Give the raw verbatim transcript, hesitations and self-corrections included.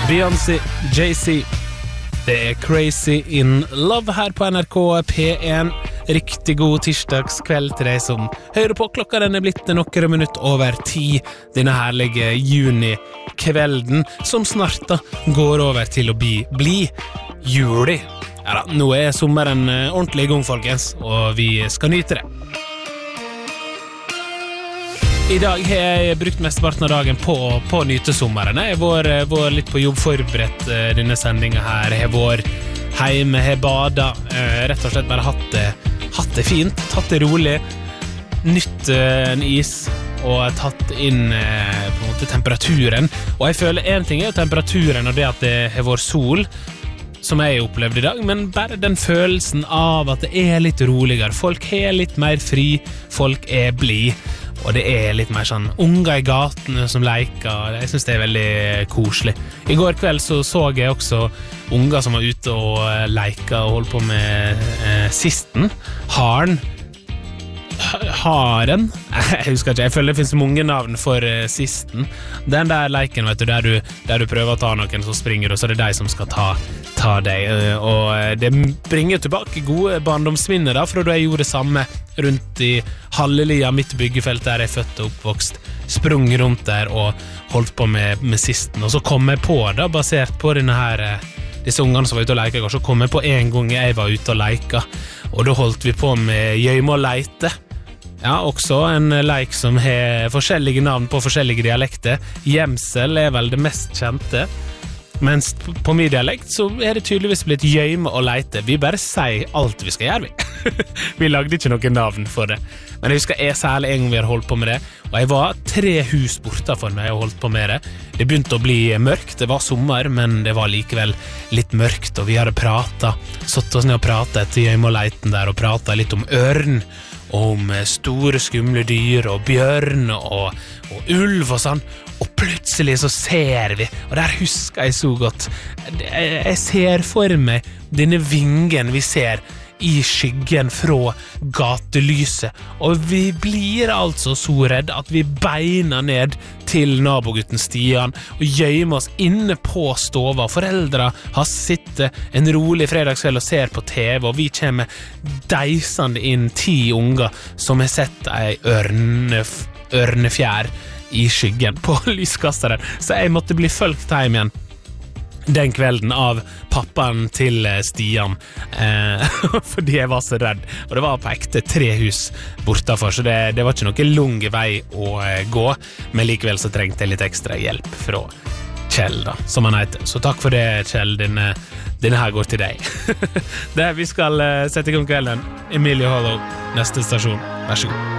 Beyoncé, Jay-Z. Det er Crazy in Love her på N R K P en. Riktig god tirsdagskveld til deg som hører på. Klokka den er blitt nokkere minutt over ti. Denne herlige junikvelden som snart da går over til å bli, bli juli. Ja da, nå er sommeren ordentlig i gang, folkens, og vi skal nyte det. I dag har jeg brukt mesteparten av dagen på, på nytesommeren. Jeg har vært, vært litt på jobb forberedt denne sendingen her. Jeg har vært hjemme, jeg har badet, rett og slett bare hatt det, hatt det fint, tatt det rolig, nytt en is og tatt inn på en måte temperaturen. Og jeg føler en ting er jo temperaturen og det at det har vært sol, som jeg opplevde i dag, men bare den følelsen av at det er litt roligere. Folk er litt mer fri, folk er blid. Og det er litt mer sånn unger i gatene som leker. Jeg synes det er veldig koselig. I går kveld så så jeg også unger som var ute og leker og holdt på med eh, sisten. Haren. Haren? Jeg husker ikke, jeg føler det finnes mange navn for uh, sisten. Den der leiken, vet du, der du, der du prøver å ta noen, så springer du, så er det de som skal ta, ta deg. Uh, og det bringer tilbake gode barndomsminner da, for da jeg gjorde det samme rundt i Hallelia, mitt byggefelt der jeg er født og oppvokst. Sprung rundt der og holdt på med, med sisten. Og så kom jeg på da, basert på denne her, uh, disse ungene som var ute og leker, så kom jeg på en gang jeg var ute og leika. Og da holdt vi på med gjøyme og leite. Ja, også en leik som har forskjellige navn på forskjellige dialekter. Gjemsel er vel det mest kjente. Mens på min dialekt så er det tydeligvis blitt gjøyme og leite. Vi bare sier alt vi skal gjøre, vi. Vi lagde ikke noen navn for det. Men jeg husker jeg særlig en gang vi har holdt på med det. Og jeg var tre hus borte for meg og holdt på med det. Det begynte å bli mørkt. Det var sommer, men det var likevel litt mørkt. Og vi hadde pratet, satt oss ned og pratet etter gjøyme og leiten der, og pratet litt om ørn. Om store skumle dyr og bjørn og, og ulv og sånn, og plutselig så ser vi, og der husker jeg så godt, jeg ser for meg denne vingen vi ser i skyggen fra gatelyset, og vi blir altså så redd at vi beiner ned til nabogutten Stian og gjøymer oss inne på stova. Foreldre har sittet en rolig fredagskveld og ser på T V, og vi kommer deisende inn ti unger som har sett ei ørnef, ørnefjær i skyggen på lyskasteren, så jeg måtte bli følgt hjem igjen den kvelden av pappaen til Stian, eh, fordi jeg var så redd, og det var på ekte tre hus bortafor, så det, det var ikke noe lang vei å eh, gå, men likevel så trengte jeg litt ekstra hjelp fra Kjell da, som han heter. Så takk for det, Kjell, denne, denne her går til deg. det, vi skal eh, sette i gang kvelden. Emilie Hollow, neste stasjon, vær så god.